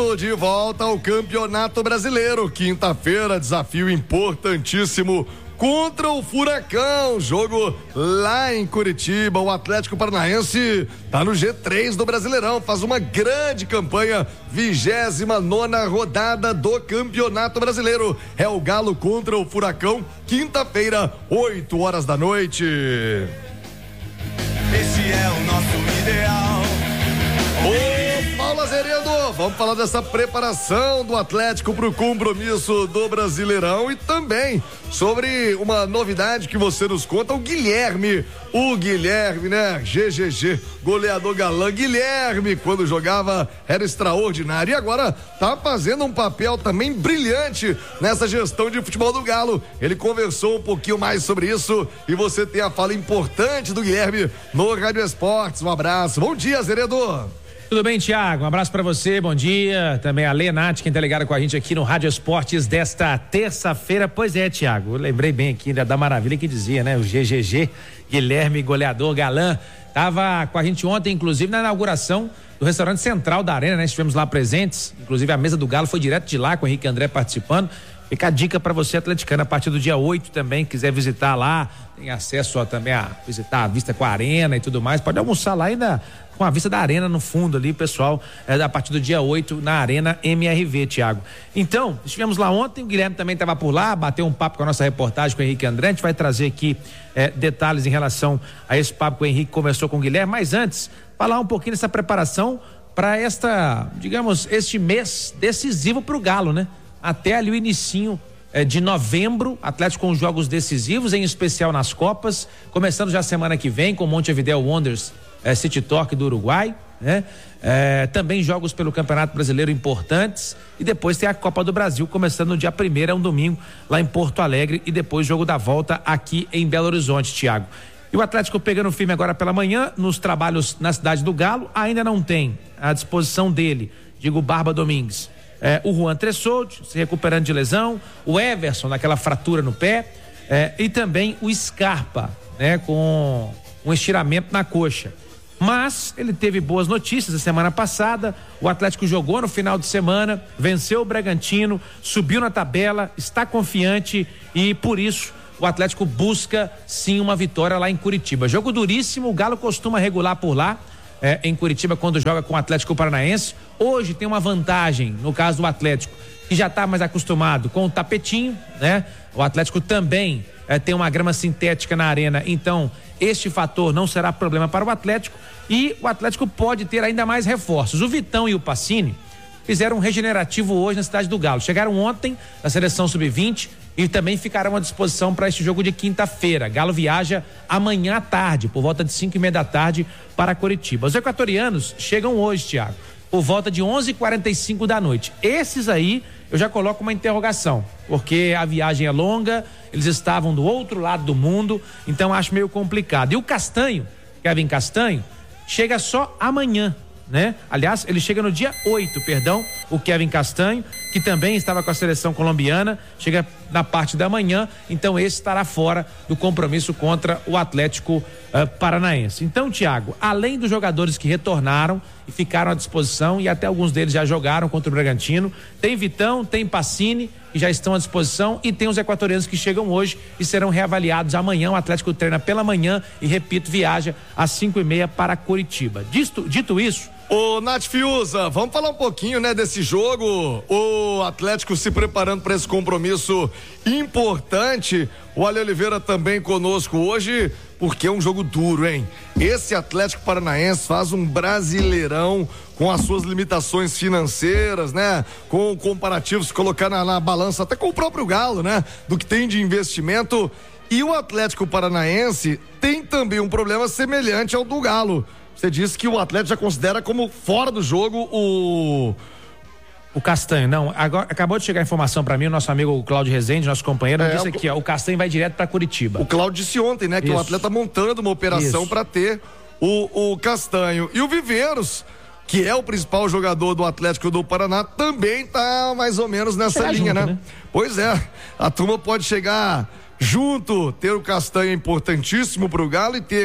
De volta ao Campeonato Brasileiro, quinta-feira, desafio importantíssimo contra o Furacão, jogo lá em Curitiba. O Atlético Paranaense tá no G3 do Brasileirão, faz uma grande campanha, 29ª rodada do Campeonato Brasileiro. É o Galo contra o Furacão, quinta-feira, 8h da noite. Esse é o nosso ideal. Ô, Paulo Azeredo, vamos falar dessa preparação do Atlético para o compromisso do Brasileirão e também sobre uma novidade que você nos conta, o Guilherme, né? GGG, goleador galã. Guilherme, quando jogava, era extraordinário e agora tá fazendo um papel também brilhante nessa gestão de futebol do Galo. Ele conversou um pouquinho mais sobre isso e você tem a fala importante do Guilherme no Rádio Esportes. Um abraço. Bom dia, Azeredo. Tudo bem, Thiago? Um abraço pra você, bom dia. Também a Lenat, quem tá ligado com a gente aqui no Rádio Esportes desta terça-feira. Pois é, Thiago, eu lembrei bem aqui da maravilha que dizia, né? O GGG, Guilherme, goleador galã, tava com a gente ontem, inclusive, na inauguração do restaurante central da Arena, né? Estivemos lá presentes, inclusive a mesa do Galo foi direto de lá, com o Henrique André participando. Fica a dica para você, atleticano, a partir do dia 8 também, quiser visitar lá, tem acesso também a visitar a vista com a Arena e tudo mais, pode almoçar lá ainda com a vista da Arena no fundo ali, pessoal, a partir do dia 8 na Arena MRV, Thiago. Então, estivemos lá ontem, o Guilherme também estava por lá, bateu um papo com a nossa reportagem com o Henrique André, a gente vai trazer aqui detalhes em relação a esse papo que o Henrique conversou com o Guilherme, mas antes, falar um pouquinho dessa preparação para este mês decisivo para o Galo, né? Até ali o inicinho de novembro, Atlético com jogos decisivos, em especial nas Copas, começando já semana que vem com o Montevideo Wanderers, City Torque do Uruguai, né? Também jogos pelo Campeonato Brasileiro importantes e depois tem a Copa do Brasil começando no dia 1º, é um domingo lá em Porto Alegre e depois jogo da volta aqui em Belo Horizonte, Thiago. E o Atlético pegando firme agora pela manhã nos trabalhos na cidade do Galo, ainda não tem à disposição dele, digo Barba Domingues, o Juan Tressoldi se recuperando de lesão, o Everson naquela fratura no pé, e também o Scarpa, né, com um estiramento na coxa. Mas ele teve boas notícias a semana passada, o Atlético jogou no final de semana, venceu o Bragantino, subiu na tabela, está confiante e por isso o Atlético busca sim uma vitória lá em Curitiba. Jogo duríssimo, o Galo costuma regular por lá, em Curitiba quando joga com o Atlético Paranaense. Hoje tem uma vantagem, no caso do Atlético, que já está mais acostumado com o tapetinho, né? O Atlético também tem uma grama sintética na arena, então este fator não será problema para o Atlético e o Atlético pode ter ainda mais reforços. O Vitão e o Pacini fizeram um regenerativo hoje na cidade do Galo. Chegaram ontem na seleção sub-20 e também ficarão à disposição para este jogo de quinta-feira. Galo viaja amanhã à tarde, por volta de 5:30 da tarde, para Curitiba. Os equatorianos chegam hoje, Thiago, por volta de 11:45 da noite. Esses aí eu já coloco uma interrogação, porque a viagem é longa, eles estavam do outro lado do mundo, então acho meio complicado. E o Castanho, Kevin Castanho, chega só amanhã, né? Aliás, ele chega no dia 8, o Kevin Castanho, que também estava com a seleção colombiana, chega na parte da manhã, então esse estará fora do compromisso contra o Atlético Paranaense. Então, Thiago, além dos jogadores que retornaram e ficaram à disposição, e até alguns deles já jogaram contra o Bragantino, tem Vitão, tem Pacini, que já estão à disposição, e tem os equatorianos que chegam hoje e serão reavaliados amanhã. O Atlético treina pela manhã e, repito, viaja às 5:30 para Curitiba. Dito isso, Ô, Nath Fiuza, vamos falar um pouquinho, né, desse jogo, o Atlético se preparando para esse compromisso importante. O Ale Oliveira também conosco hoje, porque é um jogo duro, hein? Esse Atlético Paranaense faz um Brasileirão com as suas limitações financeiras, né? Com comparativos, se colocar na balança, até com o próprio Galo, né? Do que tem de investimento. E o Atlético Paranaense tem também um problema semelhante ao do Galo. Você disse que o Atlético já considera como fora do jogo o Castanho. Não, agora acabou de chegar a informação para mim, o nosso amigo Cláudio Rezende, nosso companheiro, disse aqui, ó, o Castanho vai direto para Curitiba. O Cláudio disse ontem, né, que o Atlético tá montando uma operação para ter o Castanho. E o Viveiros, que é o principal jogador do Atlético do Paraná, também tá mais ou menos nessa linha, junto, né? Pois é, a turma pode chegar junto, ter o Castanho é importantíssimo pro Galo e ter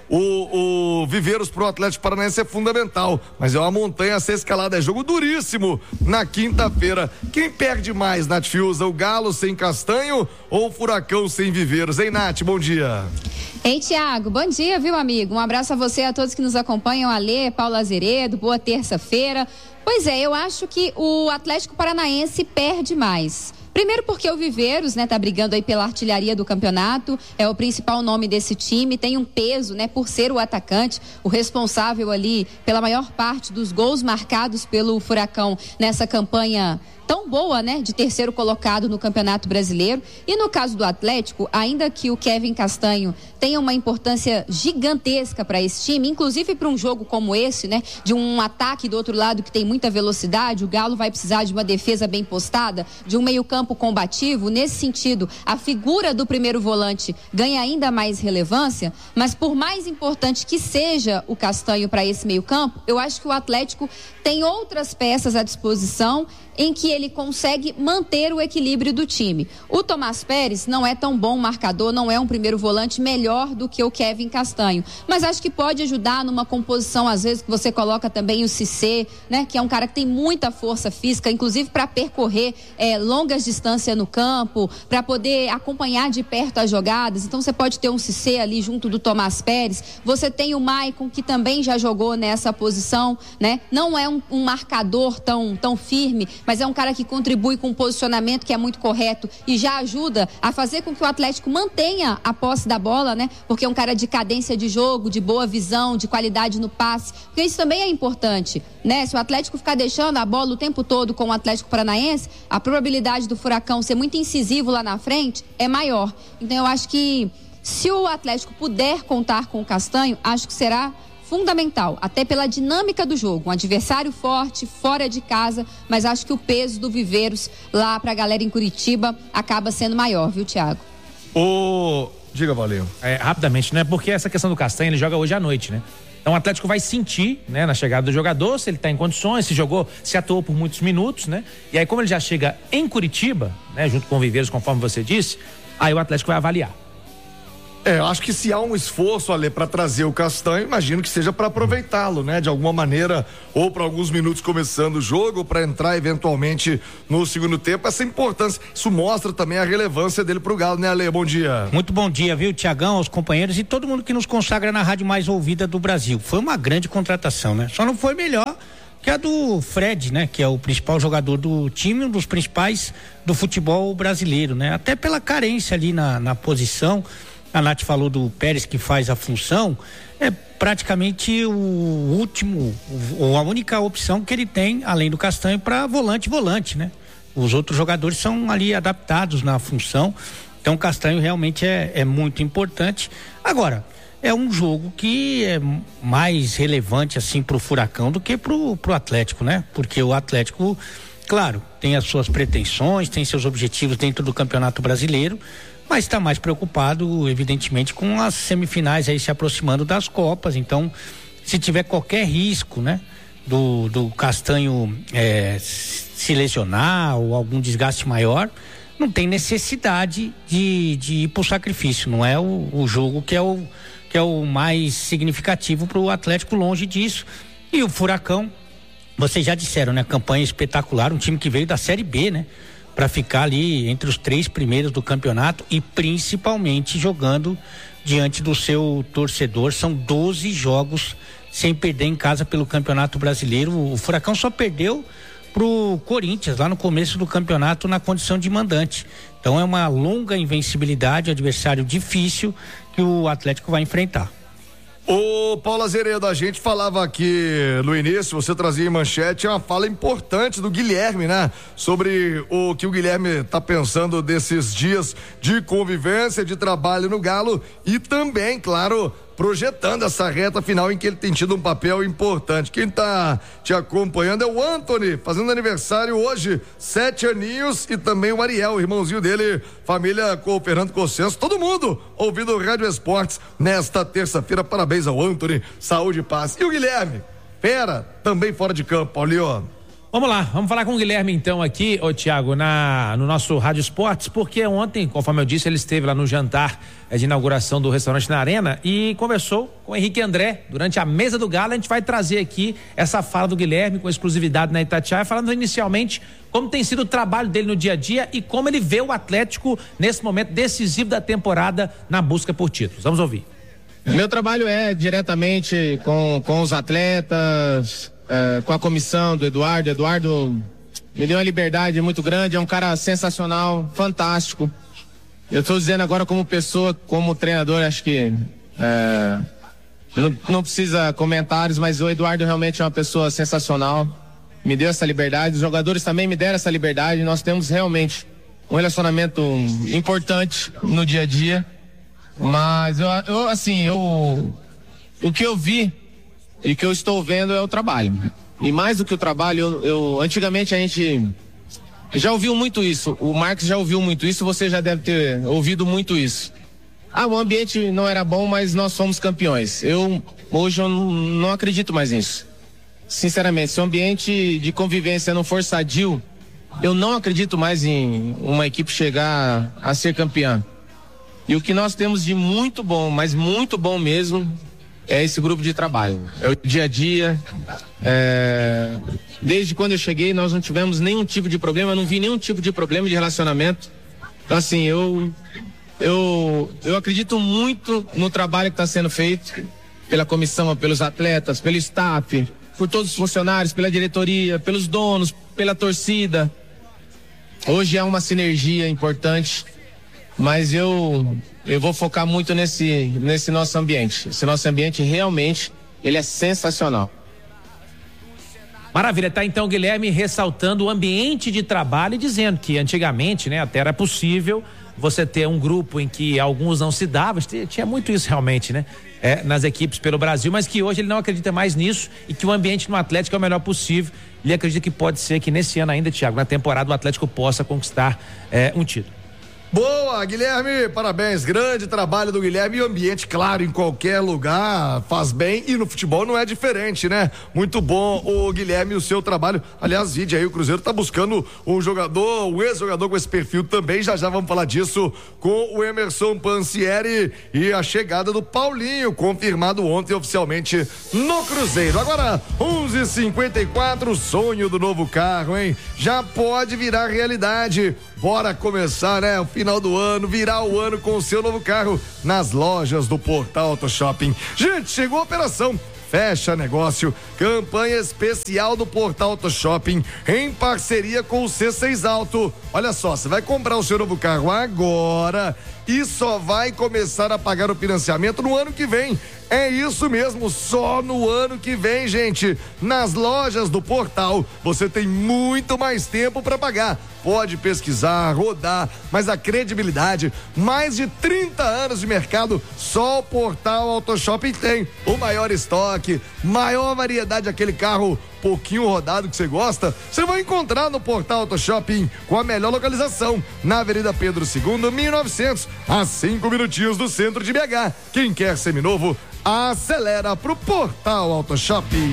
o Viveiros pro Atlético Paranaense é fundamental, mas é uma montanha a ser escalada, é jogo duríssimo na quinta-feira. Quem perde mais, Nath Fiuza, o Galo sem Castanho ou o Furacão sem Viveiros? Hein, Nath, bom dia. Ei, Thiago, bom dia, viu, amigo? Um abraço a você e a todos que nos acompanham, Alê, Paulo Azeredo, boa terça-feira. Pois é, eu acho que o Atlético Paranaense perde mais. Primeiro porque o Viveiros, tá brigando aí pela artilharia do campeonato, é o principal nome desse time, tem um peso, por ser o atacante, o responsável ali pela maior parte dos gols marcados pelo Furacão nessa campanha tão boa, de terceiro colocado no Campeonato Brasileiro. E no caso do Atlético, ainda que o Kevin Castanho tenha uma importância gigantesca para esse time, inclusive para um jogo como esse, de um ataque do outro lado que tem muita velocidade, o Galo vai precisar de uma defesa bem postada, de um meio-campo combativo. Nesse sentido, a figura do primeiro volante ganha ainda mais relevância, mas por mais importante que seja o Castanho para esse meio-campo, eu acho que o Atlético tem outras peças à disposição em que ele consegue manter o equilíbrio do time. O Tomás Pérez não é tão bom marcador, não é um primeiro volante melhor do que o Kevin Castanho, mas acho que pode ajudar numa composição, às vezes, que você coloca também o Cissé, que é um cara que tem muita força física, inclusive para percorrer longas distâncias no campo, para poder acompanhar de perto as jogadas. Então você pode ter um Cissé ali junto do Tomás Pérez, você tem o Maicon, que também já jogou nessa posição, não é um marcador tão firme, mas é um cara que contribui com um posicionamento que é muito correto e já ajuda a fazer com que o Atlético mantenha a posse da bola, porque é um cara de cadência de jogo, de boa visão, de qualidade no passe, porque isso também é importante, se o Atlético ficar deixando a bola o tempo todo com o Atlético Paranaense, a probabilidade do Furacão ser muito incisivo lá na frente é maior. Então eu acho que se o Atlético puder contar com o Castanho, acho que será fundamental, até pela dinâmica do jogo, um adversário forte, fora de casa, mas acho que o peso do Viveiros lá pra galera em Curitiba acaba sendo maior, viu, Thiago? Diga, Valeu. Rapidamente, porque essa questão do Castanho, ele joga hoje à noite, Então o Atlético vai sentir, na chegada do jogador, se ele tá em condições, se atuou por muitos minutos, E aí, como ele já chega em Curitiba, junto com o Viveiros, conforme você disse, aí o Atlético vai avaliar. Eu acho que se há um esforço, Ale, para trazer o Castanho, imagino que seja para aproveitá-lo, de alguma maneira, ou para alguns minutos começando o jogo, ou para entrar eventualmente no segundo tempo. Essa importância, isso mostra também a relevância dele pro Galo, Ale? Bom dia. Muito bom dia, viu, Tiagão, aos companheiros e todo mundo que nos consagra na rádio mais ouvida do Brasil. Foi uma grande contratação, Só não foi melhor que a do Fred, que é o principal jogador do time, um dos principais do futebol brasileiro, Até pela carência ali na posição. A Nath falou do Pérez, que faz a função, é praticamente o último, ou a única opção que ele tem, além do Castanho, para volante. Os outros jogadores são ali adaptados na função, então o Castanho realmente é muito importante. Agora, é um jogo que é mais relevante assim pro Furacão do que pro Atlético, Porque o Atlético, claro, tem as suas pretensões, tem seus objetivos dentro do Campeonato Brasileiro, mas está mais preocupado, evidentemente, com as semifinais aí se aproximando das Copas. Então, se tiver qualquer risco, do Castanho se lesionar ou algum desgaste maior, não tem necessidade de ir para o sacrifício. Não é o jogo que é o mais significativo para o Atlético, longe disso. E o Furacão, vocês já disseram, campanha espetacular, um time que veio da Série B, para ficar ali entre os 3 primeiros do campeonato e principalmente jogando diante do seu torcedor. São 12 jogos sem perder em casa pelo Campeonato Brasileiro. O Furacão só perdeu pro Corinthians lá no começo do campeonato na condição de mandante. Então é uma longa invencibilidade, adversário difícil que o Atlético vai enfrentar. Ô Paulo Azeredo, a gente falava aqui no início, você trazia em manchete uma fala importante do Guilherme, sobre o que o Guilherme tá pensando desses dias de convivência, de trabalho no Galo e também, claro, projetando essa reta final em que ele tem tido um papel importante. Quem tá te acompanhando é o Anthony, fazendo aniversário hoje, 7 aninhos, e também o Ariel, o irmãozinho dele, família com o Fernando Cossenso, todo mundo ouvindo o Rádio Esportes nesta terça-feira. Parabéns ao Anthony, saúde e paz. E o Guilherme, fera, também fora de campo, Paulinho. Vamos lá, vamos falar com o Guilherme então aqui, ô Thiago, no nosso Rádio Esportes, porque ontem, conforme eu disse, ele esteve lá no jantar de inauguração do restaurante na Arena e conversou com o Henrique André durante a mesa do Galo. A gente vai trazer aqui essa fala do Guilherme com exclusividade na Itatiaia, falando inicialmente como tem sido o trabalho dele no dia a dia e como ele vê o Atlético nesse momento decisivo da temporada na busca por títulos. Vamos ouvir. Meu trabalho é diretamente com os atletas, com a comissão do Eduardo. Eduardo me deu uma liberdade muito grande, é um cara sensacional, fantástico. Eu estou dizendo agora como pessoa, como treinador, acho que não precisa comentários, mas o Eduardo realmente é uma pessoa sensacional, me deu essa liberdade, os jogadores também me deram essa liberdade, nós temos realmente um relacionamento importante no dia a dia, mas o que eu vi e que eu estou vendo é o trabalho. E mais do que o trabalho, antigamente a gente já ouviu muito isso. O Marcos já ouviu muito isso, você já deve ter ouvido muito isso. O ambiente não era bom, mas nós fomos campeões. Hoje eu não acredito mais nisso. Sinceramente, se o ambiente de convivência não for sadio, eu não acredito mais em uma equipe chegar a ser campeã. E o que nós temos de muito bom, mas muito bom mesmo, é esse grupo de trabalho, é o dia a dia. Desde quando eu cheguei, nós não tivemos nenhum tipo de problema, não vi nenhum tipo de problema de relacionamento. Então, assim, eu acredito muito no trabalho que está sendo feito pela comissão, pelos atletas, pelo staff, por todos os funcionários, pela diretoria, pelos donos, pela torcida. Hoje é uma sinergia importante, mas eu vou focar muito nesse nosso ambiente. Esse nosso ambiente realmente, ele é sensacional. Maravilha, tá então o Guilherme ressaltando o ambiente de trabalho e dizendo que antigamente, né, até era possível você ter um grupo em que alguns não se davam, tinha muito isso realmente, né? Nas equipes pelo Brasil, mas que hoje ele não acredita mais nisso e que o ambiente no Atlético é o melhor possível. Ele acredita que pode ser que nesse ano ainda, Thiago, na temporada o Atlético possa conquistar um título. Boa, Guilherme, parabéns, grande trabalho do Guilherme. E o ambiente, claro, em qualquer lugar faz bem, e no futebol não é diferente, né? Muito bom o Guilherme e o seu trabalho. Aliás, vide aí, o Cruzeiro tá buscando um jogador, um ex-jogador com esse perfil também, já vamos falar disso com o Emerson Pansieri e a chegada do Paulinho, confirmado ontem oficialmente no Cruzeiro. Agora, 11h54, o sonho do novo carro, hein? Já pode virar realidade. Bora começar, né? O final do ano, virar o ano com o seu novo carro nas lojas do Portal Auto Shopping. Gente, chegou a operação Fecha Negócio, campanha especial do Portal Auto Shopping em parceria com o C6 Auto. Olha só, você vai comprar o seu novo carro agora e só vai começar a pagar o financiamento no ano que vem. É isso mesmo, só no ano que vem, gente. Nas lojas do Portal, você tem muito mais tempo para pagar. Pode pesquisar, rodar, mas a credibilidade, mais de 30 anos de mercado, só o Portal Auto Shopping tem. O maior estoque, maior variedade daquele carro pouquinho rodado que você gosta, você vai encontrar no Portal Auto Shopping com a melhor localização, na Avenida Pedro II, 1900, a 5 minutinhos do centro de BH. Quem quer seminovo, acelera pro Portal Auto Shopping.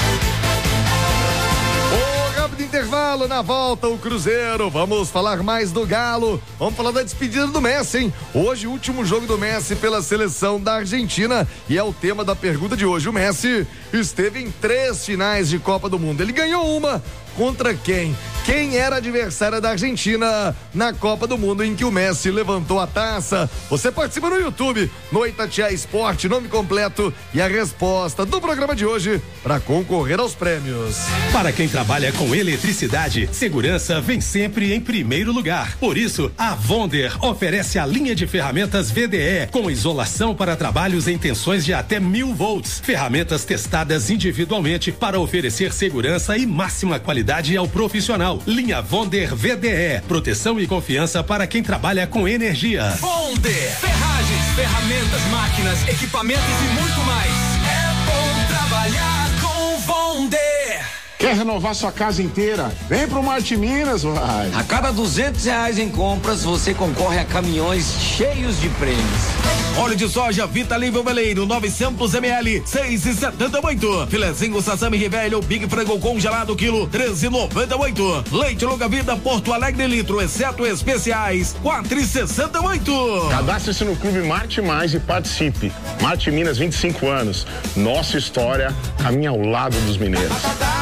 Rápido intervalo, na volta o Cruzeiro, vamos falar mais do Galo, vamos falar da despedida do Messi, hein? Hoje, o último jogo do Messi pela seleção da Argentina e é o tema da pergunta de hoje. O Messi esteve em 3 finais de Copa do Mundo, ele ganhou uma. Contra quem? Quem era adversária da Argentina na Copa do Mundo em que o Messi levantou a taça? Você participa no YouTube, no Itatiaia Esporte, nome completo e a resposta do programa de hoje para concorrer aos prêmios. Para quem trabalha com eletricidade, segurança vem sempre em primeiro lugar. Por isso, a Vonder oferece a linha de ferramentas VDE com isolação para trabalhos em tensões de até 1000 volts. Ferramentas testadas individualmente para oferecer segurança e máxima qualidade ao profissional. Linha Vonder VDE, proteção e confiança para quem trabalha com energia. Vonder, ferragens, ferramentas, máquinas, equipamentos e muito mais. É bom trabalhar com Vonder. Quer renovar sua casa inteira? Vem pro Marte Minas, vai. A cada R$200 em compras, você concorre a caminhões cheios de prêmios. Óleo de soja Vitalível Veleiro 900 ml 6,78. Filezinho Sassami Rivelho Big Frango congelado quilo 13,98. Leite Longa Vida Porto Alegre litro exceto especiais 4,68. Cadastre-se no Clube Marte Mais e participe. Marte Minas 25 anos. Nossa história caminha ao lado dos mineiros.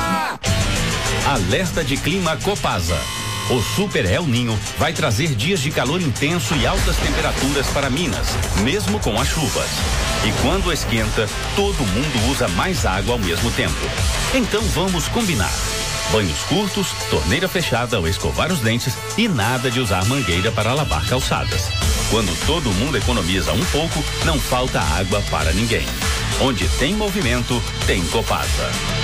Alerta de clima Copasa. O Super El Ninho vai trazer dias de calor intenso e altas temperaturas para Minas, mesmo com as chuvas. E quando esquenta, todo mundo usa mais água ao mesmo tempo. Então vamos combinar. Banhos curtos, torneira fechada ao escovar os dentes e nada de usar mangueira para lavar calçadas. Quando todo mundo economiza um pouco, não falta água para ninguém. Onde tem movimento, tem Copasa.